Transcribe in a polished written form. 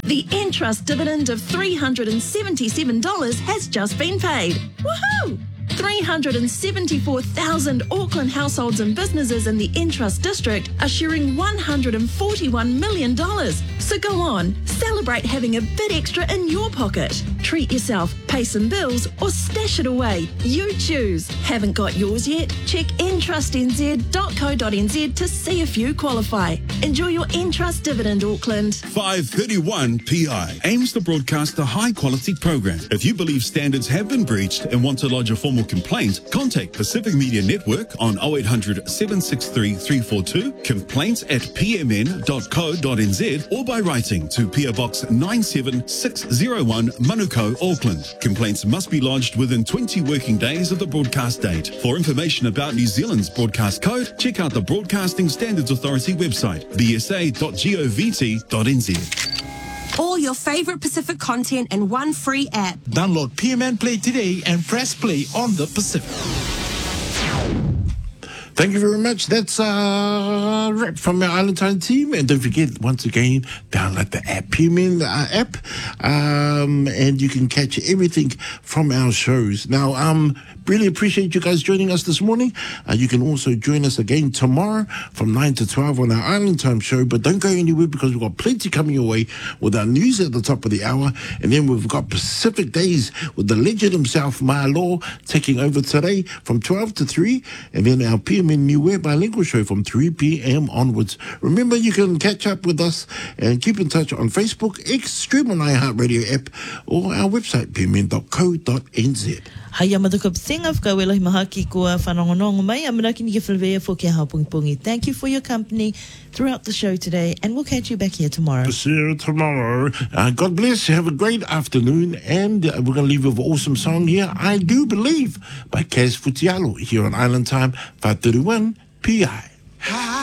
The Entrust dividend of $377 has just been paid. Woohoo! 374,000 Auckland households and businesses in the Entrust district are sharing $141 million. So go on, celebrate having a bit extra in your pocket. Treat yourself, pay some bills, or stash it away. You choose. Haven't got yours yet? Check entrustnz.co.nz to see if you qualify. Enjoy your Entrust dividend, Auckland. 531 PI aims to broadcast a high-quality program. If you believe standards have been breached and want to lodge a formal complaint, contact Pacific Media Network on 0800 763 342, complaints@pmn.co.nz, or by writing to PO Box 97601, Manukau, Auckland. Complaints must be lodged within 20 working days of the broadcast date. For information about New Zealand's broadcast code, check out the Broadcasting Standards Authority website, bsa.govt.nz. All your favourite Pacific content in one free app. Download PMN Play today and press play on the Pacific. Thank you very much. That's a wrap from our Island Time team. And don't forget, once again, download the app, PMN app, and you can catch everything from our shows. Now, really appreciate you guys joining us this morning. You can also join us again tomorrow from 9 to 12 on our Island Time show. But don't go anywhere, because we've got plenty coming your way with our news at the top of the hour. And then we've got Pacific Days with the legend himself, Maya Law, taking over today from 12 to 3. And then our PMN New Web Bilingual show from 3 p.m. onwards. Remember, you can catch up with us and keep in touch on Facebook, X, stream on iHeartRadio app, or our website, pmn.co.nz. Hai amaduka psinga whakawela hi mahaki kua whanongonongo mai amaraki ni ke whalawea fo kia haupungi. Thank you for your company throughout the show today, and we'll catch you back here tomorrow. See you tomorrow. God bless. Have a great afternoon, and we're going to leave you with an awesome song here, I Do Believe, by Kaz Futialo, here on Island Time, 531 PI.